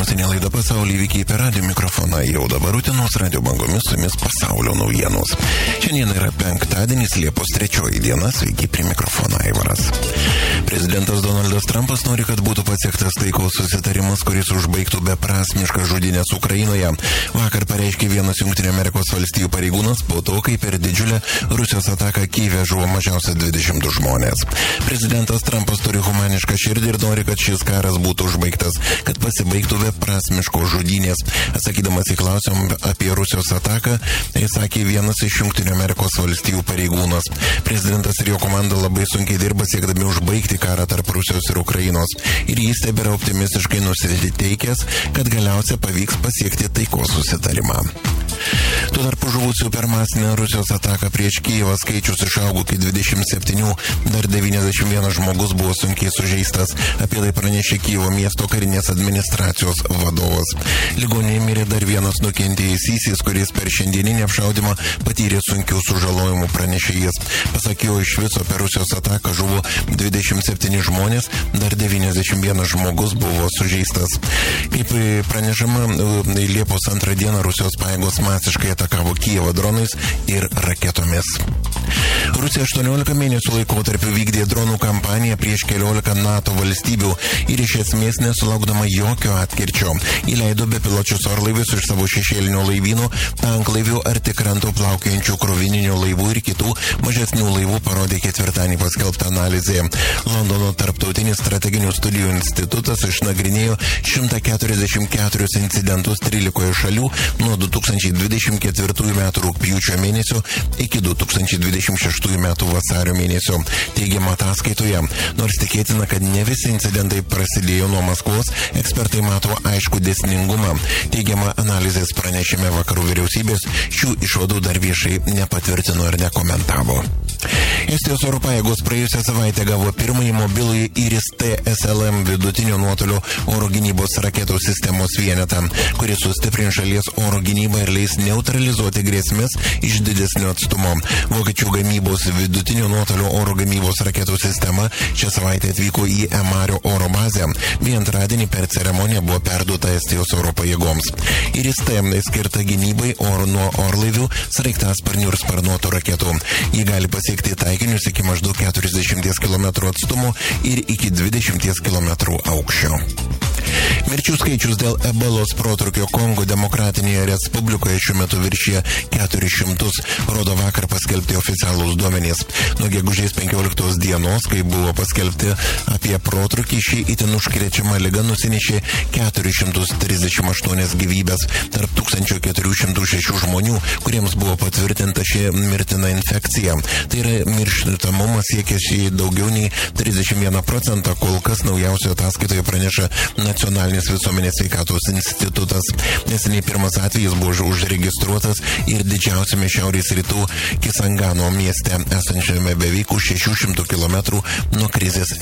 Informacinė laida Pasaulio įvykiai per radijo mikrofoną jau dabar rutinos radijo bangomis su jumis pasaulio naujienos. Šiandien yra penktadienis, Liepos 3 diena, sveiki, prie mikrofono Aivaras. Prezidentas Donaldas Trumpas nori, kad būtų pasiektas taikos susitarimas, kuris užbaigtų beprasmišką žudynės Ukrainoje. Vakar pareiškė vienas Jungtinių Amerikos valstijų pareigūnas po to, kai per didžiulę Rusijos ataką Kyjive žuvo mažiausiai 22 žmonės. Prezidentas Trumpas turi humanišką širdį ir nori, kad šis karas būtų užbaigtas, kad pasibaigtų beprasmiškos žudynės. Atsakydamas į klausimą apie Rusijos ataką, jis sakė vienas iš Jungtinių Amerikos valstijų pareigūnas. Prezidentas ir jo komanda labai sunkiai dirba siekdami užbaigti karą tarp Rusijos ir Ukrainos. Ir jis tebėra optimistiškai nusiteikęs, kad galiausiai pavyks pasiekti taikos susitarimą. Tuo tarpu žuvusių per masinę Rusijos ataką prieš Kijevą skaičius išaugo iki 27, dar 91 žmogus buvo sunkiai sužeistas. Apie tai pranešė Kijevo miesto karinės administracijos vadovas. Ligoninėje mirė dar vienas nukentėjusysis, kuris per šiandieninį apšaudymą patyrė sunkių sužalojimų, pranešė jis. Pasak jo, iš viso per Rusijos ataką žuvo 27 žmonės, dar 91 žmogus buvo sužeistas. Kaip pranešama, Liepos 2 dieną Rusijos pajėgos masiškai atakavo Kijevą dronais ir raketomis. Rusija 18 mėnesių laikotarpiu vykdė dronų kampaniją prieš 14 NATO valstybių ir iš esmės nesulaukdama jokio atkirčio. Įleido bepiločius orlaivius iš savo šešėlinio laivyno, tanklaivių ar tik kranto plaukiojančių krovininių laivų ir kitų mažesnių laivų, parodė ketvirtadienį paskelbta analizė. Londono tarptautinis strateginių studijų institutas išnagrinėjo 144 incidentus 13 šalių nuo 2024 metų rugpjūčio mėnesio iki 2026 metų vasario mėnesio. Teigiama ataskaitoje, nors tikėtina, kad ne visi incidentai prasidėjo nuo Maskvos, ekspertai mato aišku dėsningumą. Teigiama analizės pranešime vakarų vyriausybės šių išvadų dar viešai nepatvirtino ir nekomentavo. Estijos oro pajėgos praėjusią savaitę gavo pirmąjį mobilųjį IRIS-T SLM vidutinio nuotolio oro gynybos raketų sistemos vienetą, kuris sustiprins šalies oro gynybą ir leis neutralizuoti grėsmės iš didesnio atstumo. Vokiečių gamybos vidutinio nuotolio oro gamybos raketų sistema šią savaitę atvyko į Emario oro bazę. Bei antradienį per ceremoniją buvo perduota Estijos oro pajėgoms. IRIS-T skirta gynybai oro nuo orlaivių, sraigtasparnių ir sparnuotų raketų. Ji gali pasiekti taikinius iki maždaug 40 km atstumo ir iki 20 km aukščio. Mirčių skaičius dėl ebolos protrūkio Kongo Demokratinėje Respublikoje šiuo metu viršyje 400, rodo vakar paskelbti oficialūs duomenys. Nuo gegužės 15 dienos, kai buvo paskelbti apie protrūkį, ši itin užkrečiama liga nusinešė 438 gyvybės tarp 1406 žmonių, kuriems buvo patvirtinta ši mirtina infekcija. Tai yra mirštamumas siekia daugiau nei 31%, kol kas naujausioje ataskaitoje praneša Nacionalinis visuomenės sveikatos institutas. Neseniai pirmas atvejis buvo užregistruotas ir didžiausiame šiaurės rytų Kisangano mieste, esančiame beveik už 600 km nuo krizės